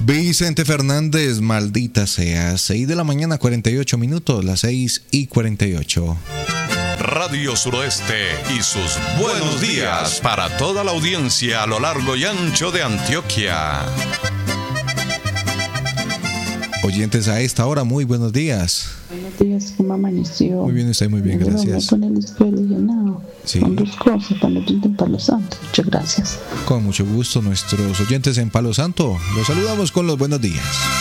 Vicente Fernández, maldita sea. 6 de la mañana, 48 minutos, las 6:48. Radio Suroeste y sus buenos días para toda la audiencia a lo largo y ancho de Antioquia. Oyentes a esta hora, muy buenos días. Buenos días, ¿cómo amaneció? Muy bien, estoy muy bien, gracias. Con el escuelinado, sí. Con dos cosas, para oyentes en Palo Santo. Muchas gracias. Con mucho gusto, nuestros oyentes en Palo Santo. Los saludamos con los buenos días.